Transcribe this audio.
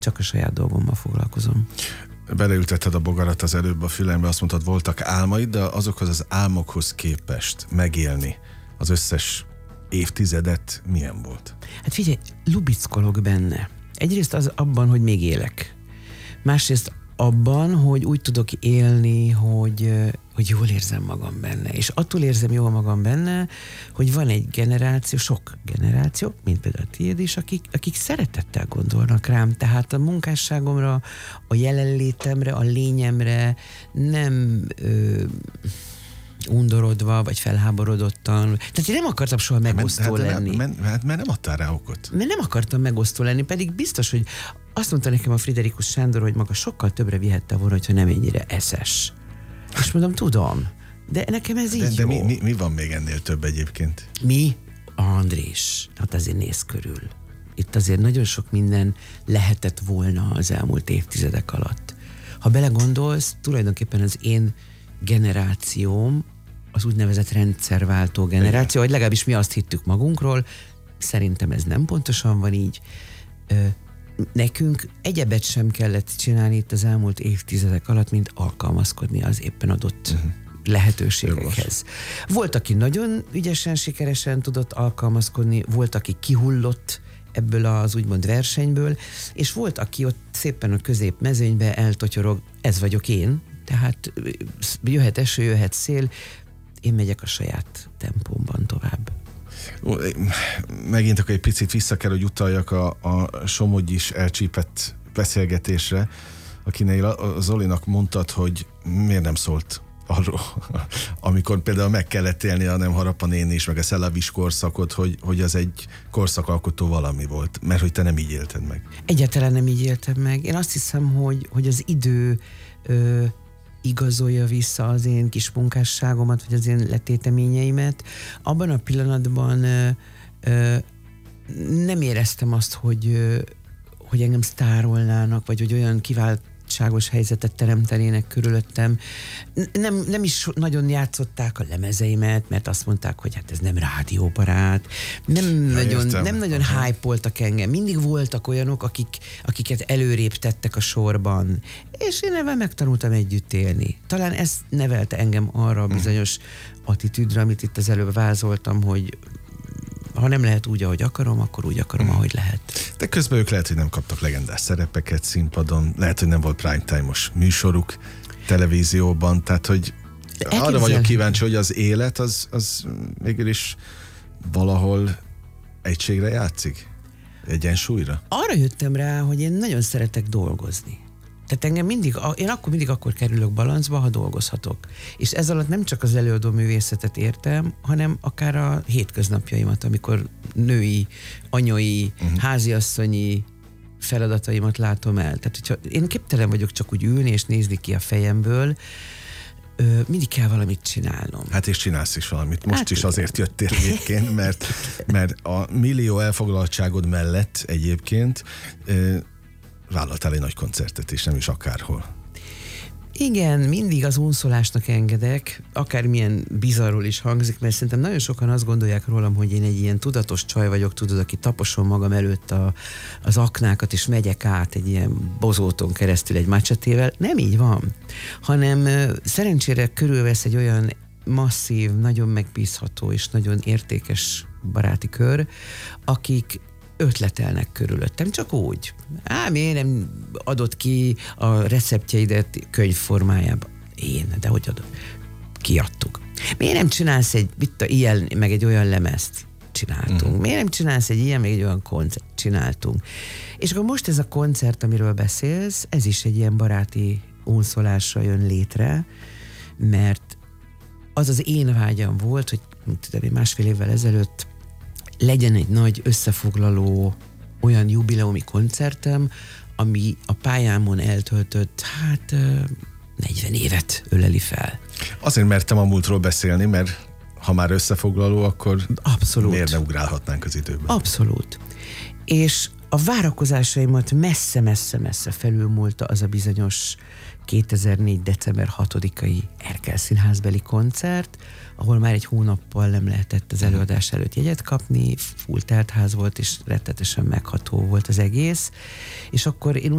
csak a saját dolgommal foglalkozom. Beleültetted a bogarat az előbb a fülembe, azt mondtad, voltak álmaid, de azokhoz az álmokhoz képest megélni az összes évtizedet milyen volt? Hát figyelj, lubickolok benne. Egyrészt az abban, hogy még élek. Másrészt abban, hogy úgy tudok élni, hogy jól érzem magam benne. És attól érzem jól magam benne, hogy van egy generáció, sok generáció, mint például a tiéd is, akik szeretettel gondolnak rám. Tehát a munkásságomra, a jelenlétemre, a lényemre nem undorodva, vagy felháborodottan. Tehát én nem akartam soha megosztó lenni. Mert nem adtál rá okot. Mert nem akartam megosztó lenni, pedig biztos, hogy azt mondta nekem a Friderikus Sándor, hogy maga sokkal többre vihette volna, hogyha nem ennyire eszes. És mondom, tudom, de nekem ez így de jó. mi van még ennél több egyébként? Mi? Andrés, hát azért néz körül. Itt azért nagyon sok minden lehetett volna az elmúlt évtizedek alatt. Ha belegondolsz, tulajdonképpen az én generációm az úgynevezett rendszerváltó generáció, vagy legalábbis mi azt hittük magunkról. Szerintem ez nem pontosan van így. Nekünk egyebet sem kellett csinálni itt az elmúlt évtizedek alatt, mint alkalmazkodni az éppen adott lehetőségekhez. Volt, aki nagyon ügyesen, sikeresen tudott alkalmazkodni, volt, aki kihullott ebből az úgymond versenyből, és volt, aki ott szépen a középmezőnybe eltotyorog, ez vagyok én, tehát jöhet eső, jöhet szél, én megyek a saját tempómban tovább. Megint akkor egy picit vissza kell, hogy utaljak a Somogyis elcsípett beszélgetésre, akinél a Zolinak mondtad, hogy miért nem szólt arról, amikor például meg kellett élni a Nem harap a néni is, meg a Szelavis korszakot, hogy az egy korszakalkotó valami volt, mert hogy te nem így élted meg. Egyáltalán nem így éltem meg. Én azt hiszem, hogy az idő igazolja vissza az én kis munkásságomat, vagy az én letéteményeimet. Abban a pillanatban nem éreztem azt, hogy engem sztárolnának, vagy hogy olyan kiváltságos helyzetet teremtenének körülöttem. Nem is nagyon játszották a lemezeimet, mert azt mondták, hogy hát ez nem rádióbarát. Nem nagyon hype-oltak engem. Mindig voltak olyanok, akiket előrébb tettek a sorban. És én ebben megtanultam együtt élni. Talán ez nevelte engem arra a bizonyos attitűdre, amit itt az előbb vázoltam, hogy ha nem lehet úgy, ahogy akarom, akkor úgy akarom, ahogy lehet. De közben ők lehet, hogy nem kaptak legendás szerepeket színpadon, lehet, hogy nem volt prime-time-os műsoruk televízióban, tehát hogy arra vagyok kíváncsi, hogy az élet az végül is valahol egységre játszik? Egyensúlyra? Arra jöttem rá, hogy én nagyon szeretek dolgozni. Tehát engem mindig akkor kerülök balancba, ha dolgozhatok. És ez alatt nem csak az előadó művészetet értem, hanem akár a hétköznapjaimat, amikor női, anyai, háziasszonyi feladataimat látom el. Tehát, hogyha én képtelen vagyok csak úgy ülni és nézni ki a fejemből, mindig kell valamit csinálnom. Hát és csinálsz is valamit. Most is azért jöttél egyébként, mert a millió elfoglaltságod mellett egyébként vállaltál egy nagy koncertet is, nem is akárhol. Igen, mindig az unszolásnak engedek, akármilyen bizarról is hangzik, mert szerintem nagyon sokan azt gondolják rólam, hogy én egy ilyen tudatos csaj vagyok, tudod, aki taposom magam előtt az aknákat, és megyek át egy ilyen bozóton keresztül egy macsetével. Nem így van, hanem szerencsére körülvesz egy olyan masszív, nagyon megbízható és nagyon értékes baráti kör, akik ötletelnek körülöttem, csak úgy. Miért nem adott ki a receptjeidet könyv formájában? De hogy adod? Kiadtuk. Miért nem csinálsz ilyen, meg egy olyan lemezt? Csináltunk. Miért nem csinálsz egy ilyen, meg egy olyan koncert? Csináltunk. És akkor most ez a koncert, amiről beszélsz, ez is egy ilyen baráti unszolásra jön létre, mert az az én vágyam volt, hogy másfél évvel ezelőtt legyen egy nagy összefoglaló olyan jubileumi koncertem, ami a pályámon eltöltött, 40 évet öleli fel. Azért mertem a múltról beszélni, mert ha már összefoglaló, akkor abszolút. Miért ne ugrálhatnánk az időben? Abszolút. És a várakozásaimat messze-messze-messze felülmúlta az a bizonyos 2004. december 6-ai Erkel Színházbeli koncert, ahol már egy hónappal nem lehetett az előadás előtt jegyet kapni, full teltház volt, és rettetesen megható volt az egész. És akkor én